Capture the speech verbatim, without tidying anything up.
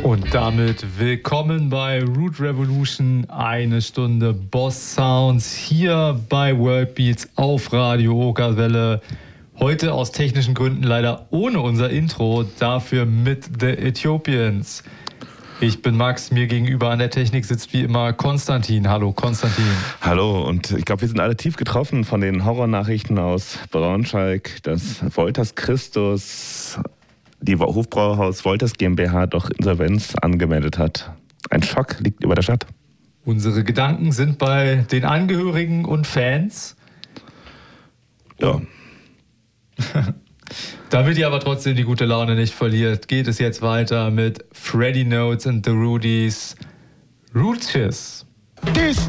Und damit willkommen bei Root Revolution, eine Stunde Boss Sounds hier bei Worldbeats auf Radio Okerwelle. Heute aus technischen Gründen leider ohne unser Intro, dafür mit The Ethiopians. Ich bin Max, mir gegenüber an der Technik sitzt wie immer Konstantin. Hallo Konstantin. Hallo, und ich glaube, wir sind alle tief getroffen von den Horrornachrichten aus Braunschweig, dass Wolters Christus, die Hofbrauhaus Wolters GmbH, doch Insolvenz angemeldet hat. Ein Schock liegt über der Stadt. Unsere Gedanken sind bei den Angehörigen und Fans. Ja. Damit ihr aber trotzdem die gute Laune nicht verliert, geht es jetzt weiter mit Freddy Notes and the Rudies. Rootches. This